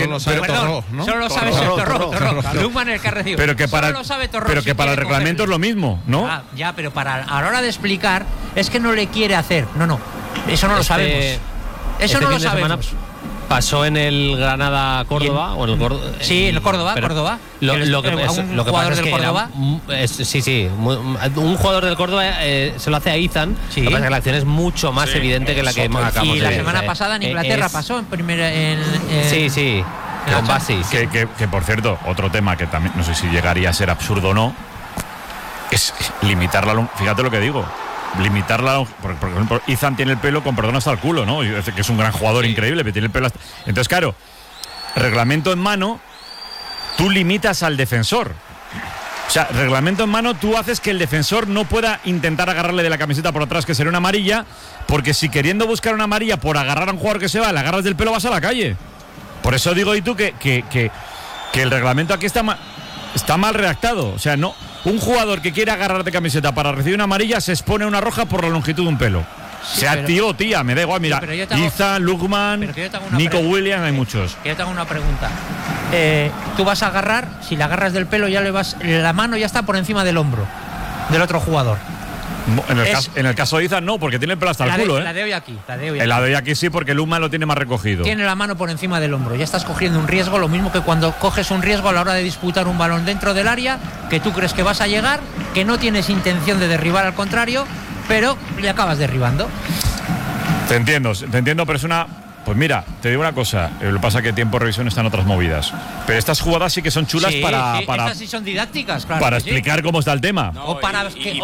lo sabe Torró, ¿no? Solo lo sabe Torró. Lukman el que ha recibido. Pero que para el reglamento es lo mismo, ¿no? Ya, pero a la hora de explicar es que no le quiere hacer. No, eso no lo sabemos. Eso no lo sabemos. Pasó en el Granada-Córdoba o en el Córdoba. Sí, en el Córdoba. Lo que pasa es que Córdoba. Un jugador del Córdoba se lo hace a Izan. Sí. Lo que pasa es que la acción es mucho más evidente que la que acabamos de ver. Y la semana pasada en Inglaterra pasó en primera. Sí. Con Basis. Que por cierto, otro tema que también no sé si llegaría a ser absurdo o no, es limitar la. Fíjate lo que digo. Limitarla, por ejemplo, Izan tiene el pelo con perdón hasta el culo, ¿no? Que es un gran jugador increíble, pero tiene el pelo hasta... Entonces, claro, reglamento en mano, tú limitas al defensor. O sea, reglamento en mano, tú haces que el defensor no pueda intentar agarrarle de la camiseta por atrás, que sería una amarilla, porque si queriendo buscar una amarilla por agarrar a un jugador que se va, le agarras del pelo, vas a la calle. Por eso digo, y tú, que el reglamento aquí está mal redactado. O sea, no... Un jugador que quiere agarrar de camiseta para recibir una amarilla se expone a una roja por la longitud de un pelo. Tío o tía, me da igual. Mira, Izan, Lukman, Nico Williams, hay muchos. Yo te hago una pregunta. Tú vas a agarrar, si la agarras del pelo, la mano ya está por encima del hombro del otro jugador. En el caso de Izan no, porque tiene el pelo hasta el culo. La de hoy aquí. El de hoy aquí sí, porque Lukman lo tiene más recogido. Tiene la mano por encima del hombro. Ya estás cogiendo un riesgo, lo mismo que cuando coges un riesgo a la hora de disputar un balón dentro del área, que tú crees que vas a llegar, que no tienes intención de derribar al contrario, pero le acabas derribando. Te entiendo, pero es una... Pues mira, te digo una cosa, lo que pasa es que tiempo de revisión están otras movidas. Pero estas jugadas sí que son chulas para estas sí son didácticas, claro. Para explicar cómo está el tema. O para que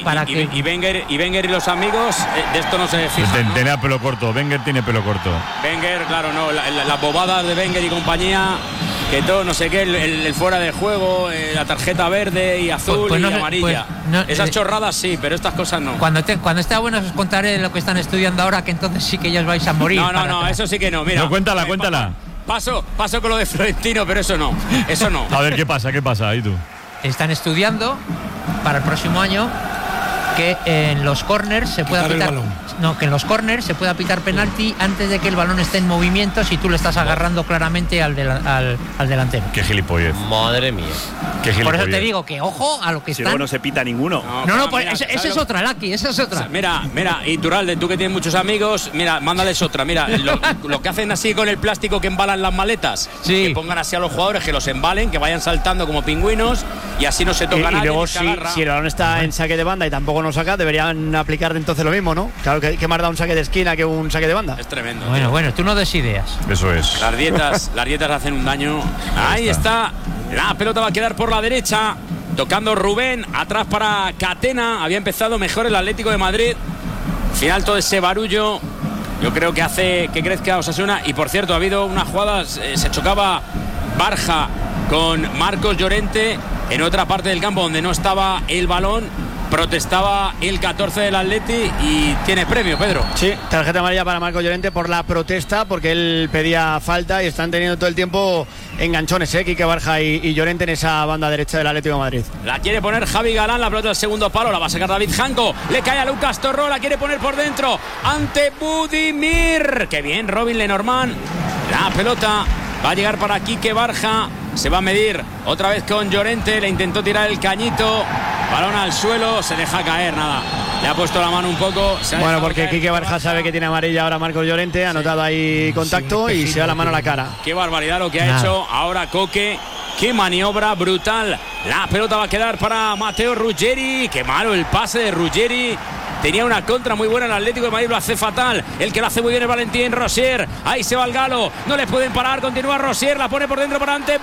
Wenger y los amigos de esto no se fijan. Tenía pelo corto, Wenger tiene pelo corto. Wenger, claro, no, las bobadas de Wenger y compañía, que todo, no sé qué, el fuera de juego, la tarjeta verde y azul y amarilla. Esas chorradas sí, pero estas cosas no. Cuando esté bueno os contaré lo que están estudiando ahora, que entonces sí que ya os vais a morir. No, eso sí que no, mira. No, cuéntala. Paso con lo de Florentino, pero eso no. A ver, ¿qué pasa? Ahí tú. Están estudiando para el próximo año que en los corners se pueda pitar. No, que en los corners se pueda pitar penalti antes de que el balón esté en movimiento si tú le estás agarrando claramente al delantero. Qué gilipollez. Madre mía. Qué gilipollez. Por eso te digo que ojo a lo que si están. luego no se pita ninguno. Esa es otra, Laki, esa es otra. Mira, Iturralde, tú que tienes muchos amigos, mira, mándales otra. Mira, lo que hacen así con el plástico que embalan las maletas, que pongan así a los jugadores, que los embalen, que vayan saltando como pingüinos y así no se toca nada. Y luego si el balón está en saque de banda y tampoco nos saca, deberían aplicar entonces lo mismo, ¿no? Claro que más da un saque de esquina que un saque de banda. Es tremendo. Bueno, tú no des ideas. Eso es. Las dietas hacen un daño. Ahí está. La pelota va a quedar por la derecha. Tocando Rubén. Atrás para Catena. Había empezado mejor el Atlético de Madrid. Al final todo ese barullo yo creo que hace que crezca Osasuna. Y por cierto, ha habido unas jugadas. Se chocaba Barja con Marcos Llorente en otra parte del campo donde no estaba el balón. Protestaba el 14 del Atleti y tiene premio, Pedro. Sí, tarjeta amarilla para Marcos Llorente por la protesta, porque él pedía falta y están teniendo todo el tiempo enganchones, Quique Barja y Llorente en esa banda derecha del Atlético de Madrid. La quiere poner Javi Galán, la pelota del segundo palo, la va a sacar David Janko, le cae a Lucas Torró, la quiere poner por dentro ante Budimir. Qué bien, Robin Lenormand. La pelota va a llegar para Quique Barja, se va a medir otra vez con Llorente, le intentó tirar el cañito. Balón al suelo, se deja caer, nada. Le ha puesto la mano un poco. Bueno, porque Quique Barja sabe que tiene amarilla ahora Marcos Llorente, ha notado ahí contacto y se da la mano a la cara. Qué barbaridad lo que ha hecho ahora Coque. Qué maniobra brutal. La pelota va a quedar para Matteo Ruggeri. Qué malo el pase de Ruggeri. Tenía una contra muy buena el Atlético de Madrid, lo hace fatal. El que lo hace muy bien es Valentín Rosier. Ahí se va el galo. No le pueden parar. Continúa Rosier. La pone por dentro para ante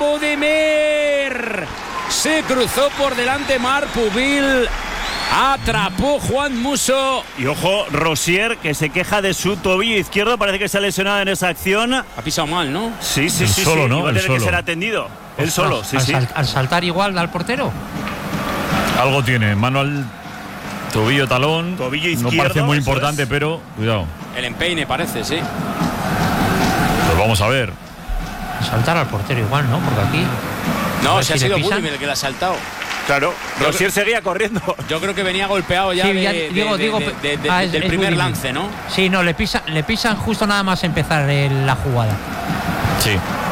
Budimir. Se cruzó por delante Marc Pubil. Atrapó Juan Musso. Y ojo, Rosier, que se queja de su tobillo izquierdo. Parece que se ha lesionado en esa acción. Ha pisado mal, ¿no? Sí. Solo, ¿no? Va a tener que ser atendido. Él solo, sí. Al saltar igual al portero. Algo tiene. Mano al tobillo, talón. Tobillo izquierdo. No parece muy importante, pero cuidado. El empeine parece, sí. Pues vamos a ver. Saltar al portero igual, ¿no? Porque aquí... No, se ha sido Budimir el que le ha saltado. Claro, Rosier seguía corriendo. Yo creo que venía golpeado ya, del primer lance, ¿no? Sí, no, le pisan justo nada más empezar la jugada. Sí.